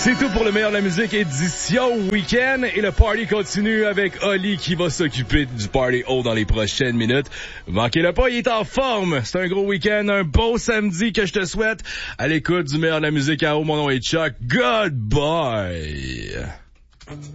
C'est tout pour le meilleur de la musique édition week-end et le party continue avec Oli qui va s'occuper du party haut dans les prochaines minutes. Manquez-le pas, il est en forme. C'est un gros week-end, un beau samedi que je te souhaite. À l'écoute du meilleur de la musique à haut, mon nom est Chuck. Goodbye.